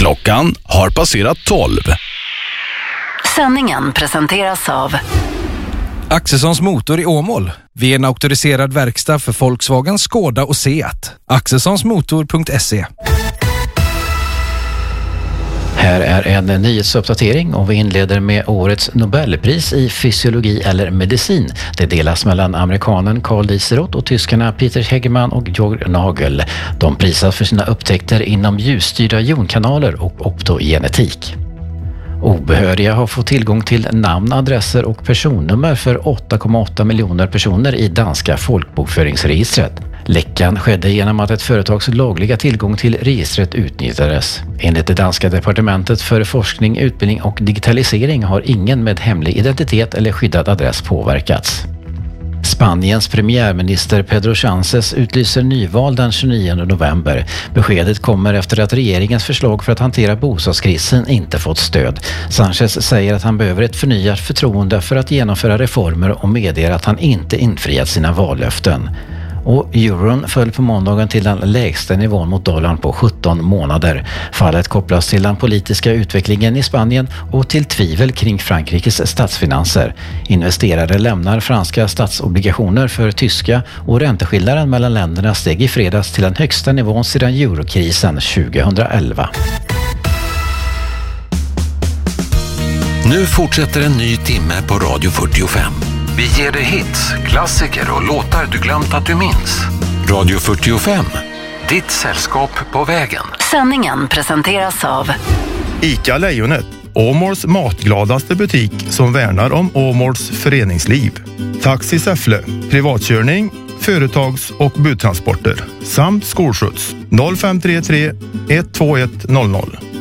Klockan har passerat 12. Sändningen presenteras av Axelssons Motor i Åmål. Vi är en auktoriserad verkstad för Volkswagen, Skoda och Seat. Axelssonsmotor.se. Här är en nyhetsuppdatering och vi inleder med årets Nobelpris i fysiologi eller medicin. Det delas mellan amerikanen Carl Dieseroth och tyskarna Peter Hegemann och Jörg Nagel. De prisas för sina upptäckter inom ljusstyrda jonkanaler och optogenetik. Obehöriga har fått tillgång till namn, adresser och personnummer för 8,8 miljoner personer i danska folkbokföringsregistret. Läckan skedde genom att ett företags lagliga tillgång till registret utnyttjades. Enligt det danska departementet för forskning, utbildning och digitalisering har ingen med hemlig identitet eller skyddad adress påverkats. Spaniens premiärminister Pedro Sánchez utlyser nyval den 29 november. Beskedet kommer efter att regeringens förslag för att hantera bostadskrisen inte fått stöd. Sánchez säger att han behöver ett förnyat förtroende för att genomföra reformer och medger att han inte infriat sina vallöften. Och euron föll på måndagen till den lägsta nivån mot dollarn på 17 månader. Fallet kopplas till den politiska utvecklingen i Spanien och till tvivel kring Frankrikes statsfinanser. Investerare lämnar franska statsobligationer för tyska och ränteskillnaden mellan länderna steg i fredags till den högsta nivån sedan eurokrisen 2011. Nu fortsätter en ny timme på Radio 45. Vi ger dig hits, klassiker och låtar du glömt att du minns. Radio 45, ditt sällskap på vägen. Sändningen presenteras av ICA Lejonet, Åmåls matgladaste butik som värnar om Åmåls föreningsliv. Taxi Säffle, privatkörning, företags- och budtransporter samt skolskjuts 0533 121 00.